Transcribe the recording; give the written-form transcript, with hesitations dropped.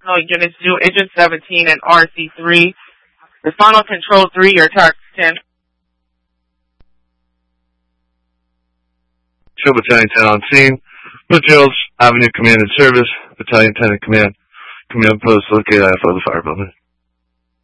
additional units due Agent 17 and RC3. Respond on Control 3, your target 10. Show Battalion 10 on scene. Foothills Avenue Command and Service. Battalion 10 in command. Command post located at the fire building.